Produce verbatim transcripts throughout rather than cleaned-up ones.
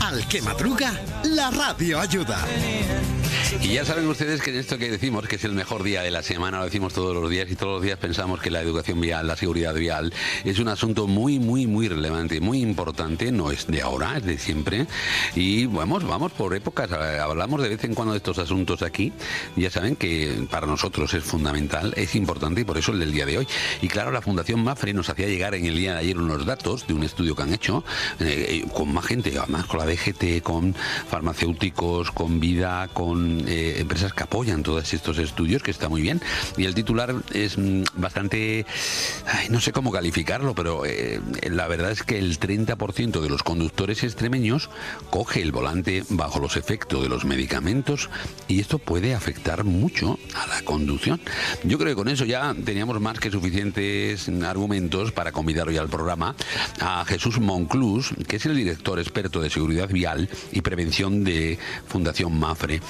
Al que madruga, la radio ayuda. Y ya saben ustedes que en esto que decimos que es el mejor día de la semana, lo decimos todos los días y todos los días pensamos que la educación vial, la seguridad vial es un asunto muy, muy, muy relevante, muy importante, no es de ahora, es de siempre. Y vamos, vamos por épocas, hablamos de vez en cuando de estos asuntos aquí, ya saben que para nosotros es fundamental, es importante y por eso el del día de hoy. Y claro, la Fundación MAPFRE nos hacía llegar en el día de ayer unos datos de un estudio que han hecho eh, con más gente, además con la D G T, con farmacéuticos, con Vida, con Eh, empresas que apoyan todos estos estudios, que está muy bien, y el titular es mm, bastante, ay, no sé cómo calificarlo, pero eh, la verdad es que el treinta por ciento de los conductores extremeños coge el volante bajo los efectos de los medicamentos y esto puede afectar mucho a la conducción. Yo creo que con eso ya teníamos más que suficientes argumentos para convidar hoy al programa a Jesús Monclús, que es el director experto de seguridad vial y prevención de Fundación MAPFRE.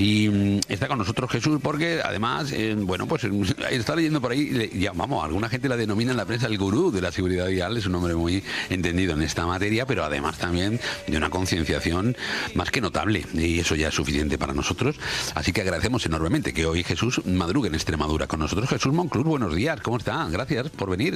Y está con nosotros Jesús porque además, eh, bueno, pues está leyendo por ahí, ya vamos, alguna gente la denomina en la prensa el gurú de la seguridad vial, es un hombre muy entendido en esta materia, pero además también de una concienciación más que notable, y eso ya es suficiente para nosotros. Así que agradecemos enormemente que hoy Jesús madrugue en Extremadura con nosotros. Jesús Monclús, buenos días, ¿cómo está? Gracias por venir.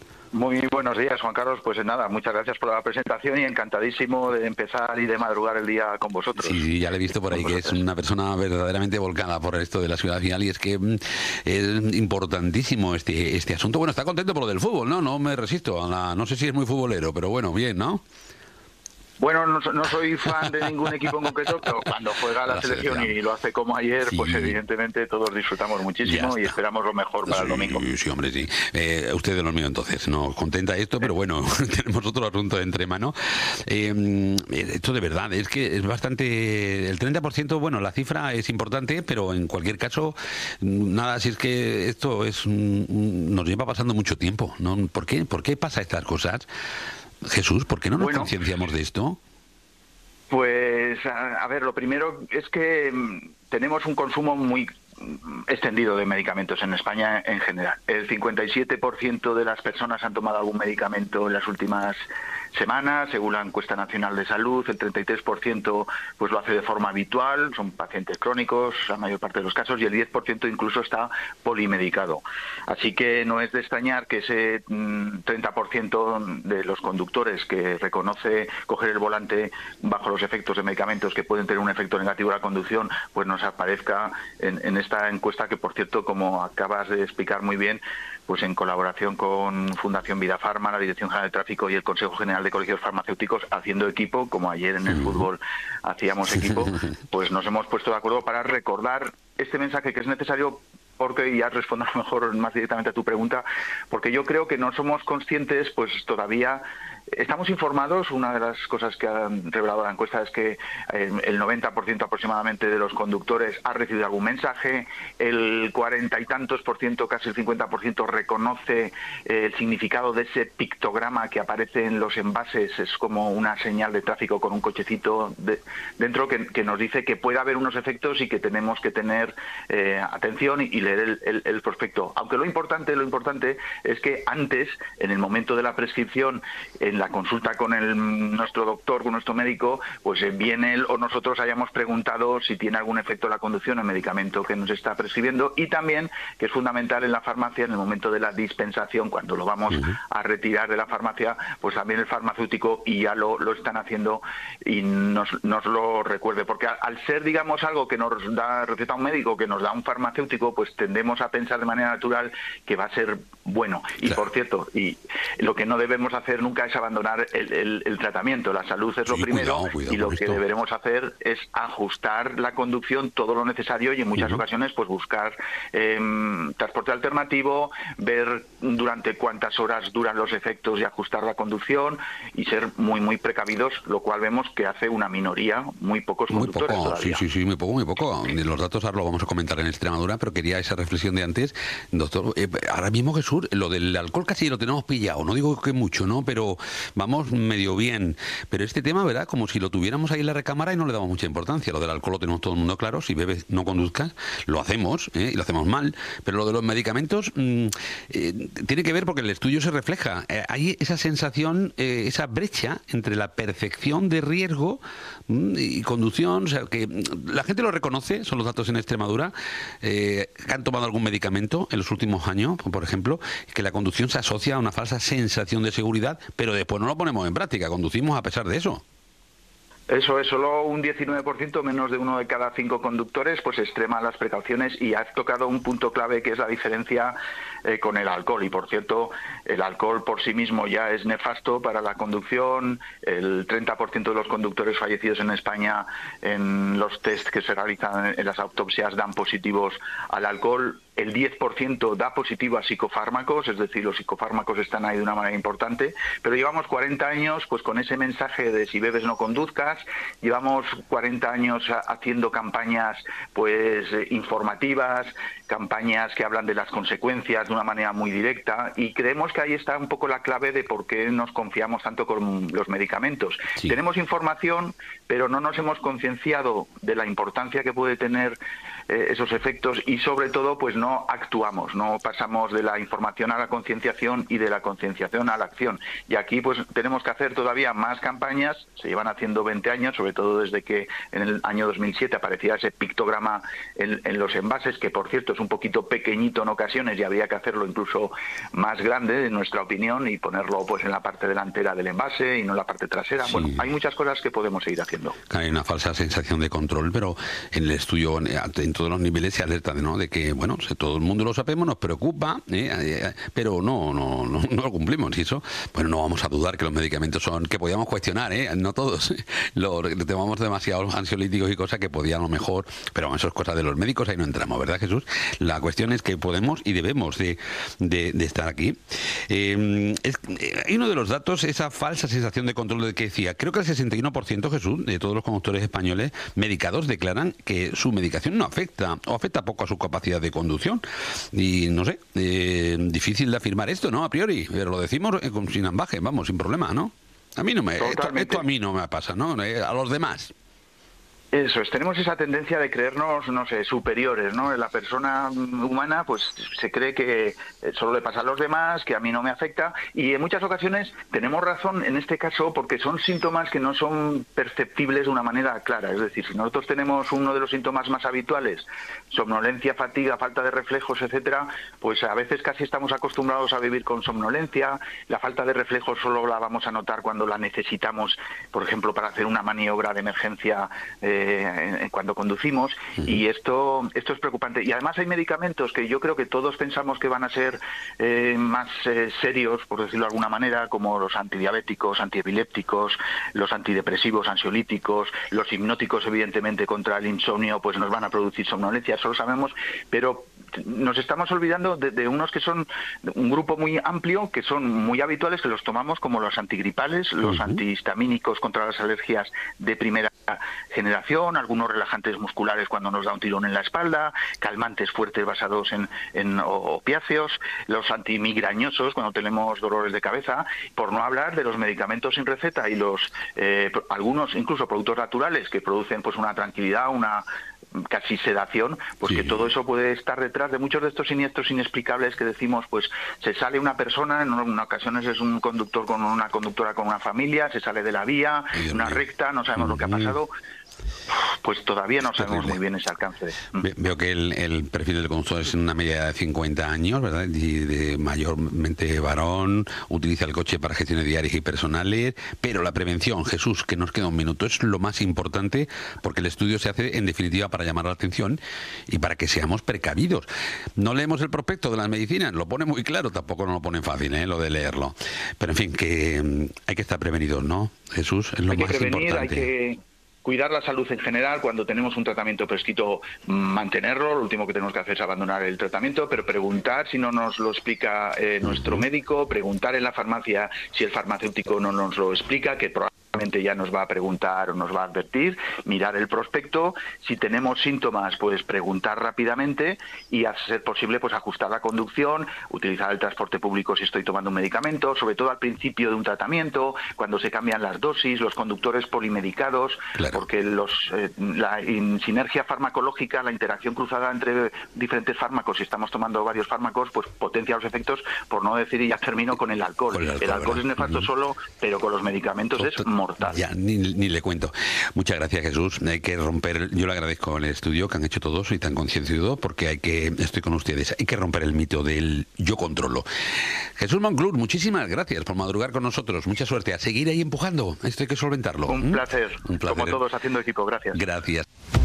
Muy buenos días, Juan Carlos. Pues nada, muchas gracias por la presentación y encantadísimo de empezar y de madrugar el día con vosotros. Sí, sí, ya le he visto por ahí que es una persona verdaderamente volcada por esto de la seguridad vial y es que mm, es importantísimo este este asunto. Bueno, está contento por lo del fútbol, ¿no? No me resisto a la, no sé si es muy futbolero, pero bueno, bien, ¿no? Bueno, no, no soy fan de ningún equipo en concreto, pero cuando juega la, la selección, selección y lo hace como ayer, sí, pues evidentemente todos disfrutamos muchísimo y esperamos lo mejor para sí, el domingo. Sí, hombre, sí. Eh, usted de lo mío entonces, nos contenta esto, pero bueno, tenemos otro asunto de entre mano. Eh, esto de verdad, es que es bastante... El treinta por ciento, bueno, la cifra es importante, pero en cualquier caso, nada, si es que esto es nos lleva pasando mucho tiempo, ¿no? ¿Por qué? ¿Por qué pasa estas cosas? Jesús, ¿por qué no nos bueno, concienciamos de esto? Pues, a, a ver, lo primero es que tenemos un consumo muy extendido de medicamentos en España en general. El cincuenta y siete por ciento de las personas han tomado algún medicamento en las últimas semanas, según la encuesta nacional de salud. El treinta y tres por ciento pues lo hace de forma habitual, son pacientes crónicos, la mayor parte de los casos, y el diez por ciento incluso está polimedicado. Así que no es de extrañar que ese treinta por ciento de los conductores que reconoce coger el volante bajo los efectos de medicamentos que pueden tener un efecto negativo en la conducción, pues nos aparezca en, en esta encuesta que, por cierto, como acabas de explicar muy bien, pues en colaboración con Fundación Vida Farma, la Dirección General de Tráfico y el Consejo General de Colegios Farmacéuticos, haciendo equipo, como ayer en el fútbol hacíamos equipo, pues nos hemos puesto de acuerdo para recordar este mensaje que es necesario, porque ya respondo a lo mejor más directamente a tu pregunta, porque yo creo que no somos conscientes, pues todavía estamos informados. Una de las cosas que ha revelado la encuesta es que el noventa por ciento aproximadamente de los conductores ha recibido algún mensaje, el cuarenta y tantos por ciento, casi el cincuenta por ciento, reconoce el significado de ese pictograma que aparece en los envases, es como una señal de tráfico con un cochecito de, dentro que, que nos dice que puede haber unos efectos y que tenemos que tener eh, atención y, y leer el, el, el prospecto. Aunque lo importante, lo importante es que antes, en el momento de la prescripción, en la consulta con el, nuestro doctor, con nuestro médico, pues bien él o nosotros hayamos preguntado si tiene algún efecto en la conducción el medicamento que nos está prescribiendo, y también, que es fundamental en la farmacia, en el momento de la dispensación, cuando lo vamos uh-huh. a retirar de la farmacia, pues también el farmacéutico, y ya lo, lo están haciendo, y nos, nos lo recuerde, porque al, al ser, digamos, algo que nos da receta un médico, que nos da un farmacéutico, pues tendemos a pensar de manera natural que va a ser bueno. Y claro, por cierto, y lo que no debemos hacer nunca es abandonar el, el, el tratamiento. La salud es lo sí, primero, cuidado, cuidado y lo que esto. deberemos hacer es ajustar la conducción todo lo necesario, y en muchas uh-huh. ocasiones pues buscar eh, transporte alternativo, ver durante cuántas horas duran los efectos y ajustar la conducción, y ser muy muy precavidos, lo cual vemos que hace una minoría, muy pocos muy conductores poco, todavía. Sí, sí, sí, muy poco, muy poco. Los datos ahora lo vamos a comentar en Extremadura, pero quería esa reflexión de antes, doctor. Eh, ahora mismo, Jesús, lo del alcohol casi lo tenemos pillado, no digo que mucho, ¿no? Pero vamos medio bien. Pero este tema, ¿verdad? Como si lo tuviéramos ahí en la recámara y no le damos mucha importancia. Lo del alcohol lo tenemos todo el mundo claro, si bebes no conduzcas, lo hacemos, ¿eh? Y lo hacemos mal. Pero lo de los medicamentos mmm, eh, tiene que ver porque el estudio se refleja. Eh, hay esa sensación, eh, esa brecha entre la percepción de riesgo mmm, y conducción, o sea, que la gente lo reconoce, son los datos en Extremadura, eh, que han tomado algún medicamento en los últimos años, por ejemplo, que la conducción se asocia a una falsa sensación de seguridad, pero después no lo ponemos en práctica, conducimos a pesar de eso. Eso es, solo un diecinueve por ciento, menos de uno de cada cinco conductores, pues extrema las precauciones, y has tocado un punto clave que es la diferencia eh, con el alcohol. Y por cierto, el alcohol por sí mismo ya es nefasto para la conducción. El treinta por ciento de los conductores fallecidos en España en los test que se realizan en las autopsias dan positivos al alcohol. El diez por ciento da positivo a psicofármacos, es decir, los psicofármacos están ahí de una manera importante, pero llevamos cuarenta años pues con ese mensaje de si bebes no conduzcas, llevamos cuarenta años haciendo campañas pues informativas, campañas que hablan de las consecuencias de una manera muy directa, y creemos que ahí está un poco la clave de por qué nos confiamos tanto con los medicamentos. Sí. Tenemos información, pero no nos hemos concienciado de la importancia que puede tener eh, esos efectos, y sobre todo pues no actuamos, no pasamos de la información a la concienciación y de la concienciación a la acción. Y aquí pues tenemos que hacer todavía más campañas, se llevan haciendo veinte años, sobre todo desde que en el año dos mil siete aparecía ese pictograma en, en los envases, que por cierto es un poquito pequeñito en ocasiones y habría que hacerlo incluso más grande, en nuestra opinión, y ponerlo pues en la parte delantera del envase y no en la parte trasera. Sí. Bueno, hay muchas cosas que podemos seguir haciendo. Hay una falsa sensación de control, pero en el estudio, en todos los niveles se alerta de, ¿no? de que, bueno, todo el mundo lo sabemos, nos preocupa, ¿eh? pero no, no, no, no lo cumplimos. Y eso, bueno, no vamos a dudar que los medicamentos son, que podíamos cuestionar, ¿eh? no todos, lo, tomamos demasiados ansiolíticos y cosas que podían a lo mejor, pero bueno, eso es cosa de los médicos, ahí no entramos, ¿verdad, Jesús? La cuestión es que podemos y debemos de, de, de estar aquí. Eh, es, eh, hay uno de los datos, esa falsa sensación de control de que decía, creo que el sesenta y uno por ciento, Jesús, de todos los conductores españoles medicados declaran que su medicación no afecta o afecta poco a su capacidad de conducción. Y no sé, eh, difícil de afirmar esto, ¿no? A priori, pero lo decimos eh, sin ambaje, vamos, sin problema, ¿no? A mí no me, esto, esto a mí no me pasa, ¿no? Eh, a los demás. Eso es, tenemos esa tendencia de creernos, no sé, superiores, ¿no? La persona humana pues se cree que solo le pasa a los demás, que a mí no me afecta, y en muchas ocasiones tenemos razón en este caso porque son síntomas que no son perceptibles de una manera clara. Es decir, si nosotros tenemos uno de los síntomas más habituales, somnolencia, fatiga, falta de reflejos, etcétera, pues a veces casi estamos acostumbrados a vivir con somnolencia. La falta de reflejos solo la vamos a notar cuando la necesitamos, por ejemplo, para hacer una maniobra de emergencia eh, cuando conducimos, uh-huh. y esto esto es preocupante. Y además hay medicamentos que yo creo que todos pensamos que van a ser eh, más eh, serios, por decirlo de alguna manera, como los antidiabéticos, antiepilépticos, los antidepresivos, ansiolíticos, los hipnóticos, evidentemente, contra el insomnio, pues nos van a producir somnolencia, eso lo sabemos, pero nos estamos olvidando de, de unos que son un grupo muy amplio, que son muy habituales, que los tomamos como los antigripales, los uh-huh. antihistamínicos contra las alergias de primera generación, algunos relajantes musculares cuando nos da un tirón en la espalda, calmantes fuertes basados en, en opiáceos, los antimigrañosos cuando tenemos dolores de cabeza, por no hablar de los medicamentos sin receta y los eh, algunos incluso productos naturales que producen pues una tranquilidad, una casi sedación, pues sí. que todo eso puede estar detrás de muchos de estos siniestros inexplicables que decimos, pues se sale una persona, en una ocasiones es un conductor con una conductora con una familia, se sale de la vía, Ay, una recta, no sabemos mm-hmm. lo que ha pasado. Pues todavía no sabemos muy bien ese alcance. Ve, veo que el, el perfil del conductor es en una media de cincuenta años, ¿verdad? Y de mayormente varón, utiliza el coche para gestiones diarias y personales, pero la prevención, Jesús, que nos queda un minuto, es lo más importante porque el estudio se hace en definitiva para llamar la atención y para que seamos precavidos. No leemos el prospecto de las medicinas, lo pone muy claro, tampoco nos lo pone fácil, ¿eh? Lo de leerlo. Pero en fin, que um, hay que estar prevenidos, ¿no? Jesús, es lo hay que más prevenir, importante. Hay que cuidar la salud en general. Cuando tenemos un tratamiento prescrito, mantenerlo. Lo último que tenemos que hacer es abandonar el tratamiento, pero preguntar si no nos lo explica eh, nuestro uh-huh. médico, preguntar en la farmacia si el farmacéutico no nos lo explica, que probablemente automáticamente ya nos va a preguntar o nos va a advertir, mirar el prospecto, si tenemos síntomas, pues preguntar rápidamente y, a ser posible, pues ajustar la conducción, utilizar el transporte público si estoy tomando un medicamento, sobre todo al principio de un tratamiento, cuando se cambian las dosis, los conductores polimedicados, claro. porque los eh, la in, sinergia farmacológica, la interacción cruzada entre diferentes fármacos, si estamos tomando varios fármacos, pues potencia los efectos, por no decir, y ya termino con el alcohol. Con el alcohol, el alcohol es nefasto uh-huh. solo, pero con los medicamentos Justo, es mortal. Ya, ni, ni le cuento. Muchas gracias, Jesús. Hay que romper, yo le agradezco el estudio que han hecho todos, soy tan concienciado, porque hay que, estoy con ustedes, hay que romper el mito del yo controlo. Jesús Monclús, muchísimas gracias por madrugar con nosotros. Mucha suerte. A seguir ahí empujando. Esto hay que solventarlo. Un ¿Mm? placer. Un placer. Como todos haciendo equipo. Gracias. Gracias.